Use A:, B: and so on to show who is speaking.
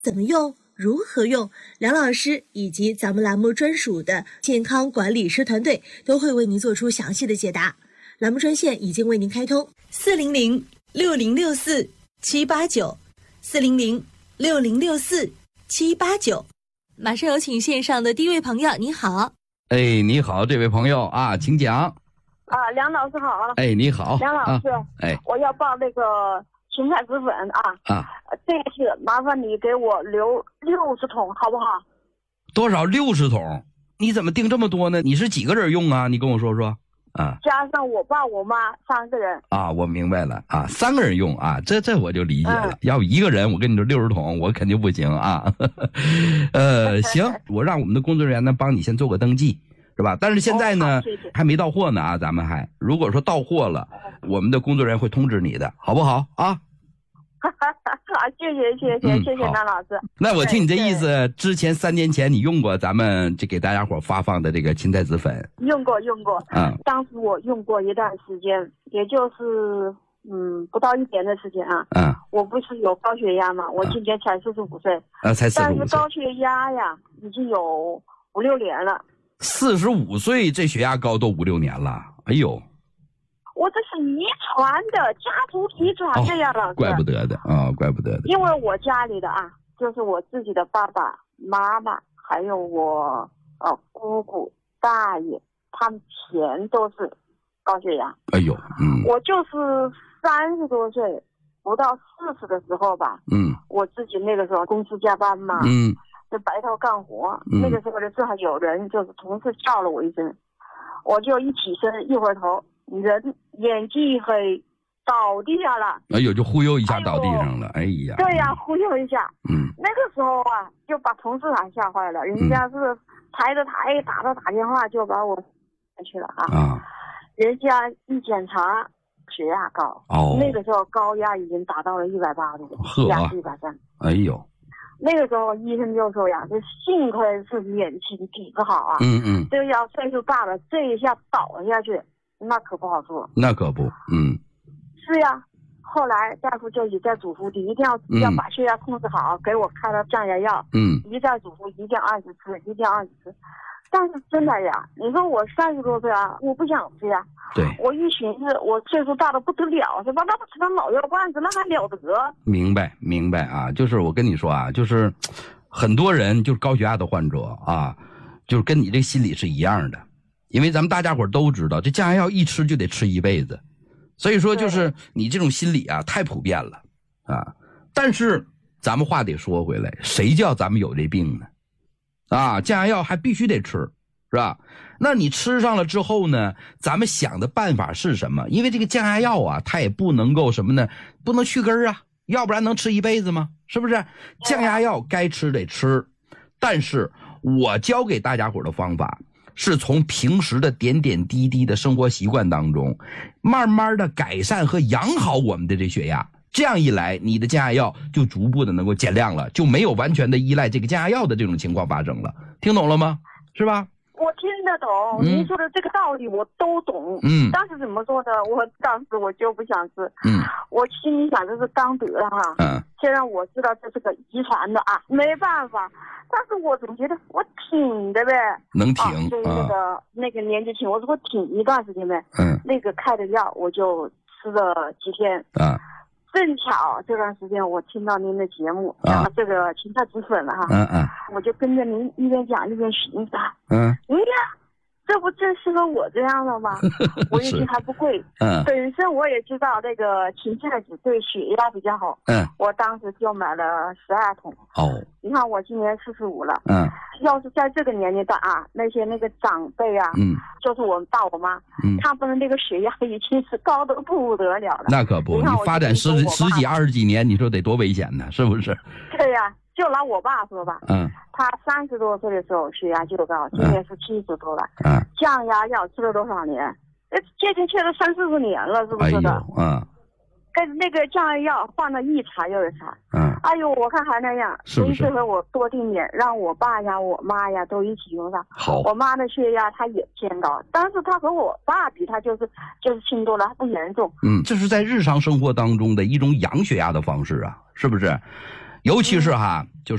A: 怎么用？如何用？梁老师以及咱们栏目专属的健康管理师团队都会为您做出详细的解答。栏目专线已经为您开通，400-6064-789，400-6064-789。马上有请线上的第一位朋友，你好。
B: 哎，你好，这位朋友啊，请讲。
C: 梁老师好。
B: 哎，你好，
C: 梁老师，我要报那个芹菜籽粉这次麻烦你给我留60桶，好不好？
B: 多少？60桶？你怎么订这么多呢？你是几个人用啊？你跟我说说。
C: 加上我爸我妈3个人。
B: 我明白了3个人用这我就理解了。要1个人，我跟你说60桶，我肯定不行行，我让我们的工作人员呢帮你先做个登记，是吧？但是现在呢，
C: 谢谢
B: 还没到货呢咱们如果说到货了，我们的工作人员会通知你的，好不好啊？
C: 谢谢梁老师。
B: 那我听你这意思，之前3年前你用过咱们这给大家伙发放的这个芹菜籽粉？
C: 用过。当时我用过一段时间，也就是不到1年的时间我不是有高血压吗？我今年才45岁。
B: 才45岁。
C: 但是高血压呀，已经有5、6年了。
B: 45岁这血压高都5、6年了，哎呦！
C: 我这是遗传的，家族遗传的呀，老师。
B: 怪不得的。
C: 因为我家里的就是我自己的爸爸妈妈，还有我姑姑大爷，他们全都是高血压。
B: 哎呦，
C: 我就是30多岁，不到40的时候吧。我自己那个时候公司加班嘛。就白头干活。那个时候正好有人就是同事叫了我一声，我就一起身，一回头。人眼睛一黑，倒地下了。哎
B: 呦，就忽悠一下倒地上了。哎呀，
C: 对呀，忽悠一下。那个时候就把同事吓坏了。人家是抬着台，打电话就把我去了人家一检查，血压高。那个时候高压已经达到了180度，压130。
B: 哎呦，
C: 那个时候医生就说呀，这幸亏是年轻，体质好这要岁数大了，这一下倒下去。那可不好说，
B: 那可不，
C: 是呀。后来大夫就一再嘱咐你一定要把血压控制好，给我开了降压药，一再嘱咐一定要按时吃，一定要按时吃。但是真的呀，你说我30多岁我不想吃呀。
B: 对，
C: 我一寻思，我岁数大的不得了，是吧？那不吃点老药罐子，那还了得？
B: 明白就是我跟你说就是很多人就是高血压的患者就是跟你这个心理是一样的。因为咱们大家伙都知道，这降压药一吃就得吃一辈子，所以说就是你这种心理太普遍了但是咱们话得说回来，谁叫咱们有这病呢？降压药还必须得吃，是吧？那你吃上了之后呢，咱们想的办法是什么？因为这个降压药它也不能够什么呢？不能去根要不然能吃一辈子吗？是不是？降压药该吃得吃，但是我教给大家伙的方法是从平时的点点滴滴的生活习惯当中，慢慢的改善和养好我们的这血压。这样一来，你的降压药就逐步的能够减量了，就没有完全的依赖这个降压药的这种情况发生了。听懂了吗？是吧？
C: 我听得懂，您说的这个道理我都懂。但是怎么说呢？当时我就不想吃。我心里想的是刚得了虽然我知道这是个遗传的没办法，但是我总觉得我挺的呗。
B: 能挺
C: 所以那个年纪轻，我说挺一段时间呗。那个开的药我就吃了几天。正巧这段时间我听到您的节目，然后这个芹菜籽粉了我就跟着您一边讲一边寻思这不正适合我这样的吗？我一听还不贵，本身我也知道这个芹菜籽对血压比较好，我当时就买了12桶。你看我今年45了，要是在这个年龄段那些那个长辈就是我爸我妈，他们的那个血压已经是高得不得了了。
B: 那可不，你发展十几20几年，你说得多危险呢，是不是？
C: 对呀。就拿我爸说吧，他30多岁的时候血压就高，今年是70多了，降压药吃了多少年？接近吃了30-40年了，是不是的？跟那个降压药换了一茬又一茬。哎呦，我看还那样，所以这回我多订点，让我爸呀、我妈呀都一起用上。
B: 好，
C: 我妈的血压她也偏高，但是她和我爸比，她就是轻多了，不严重。
B: 这是在日常生活当中的一种养血压的方式是不是？ 尤其是哈，就是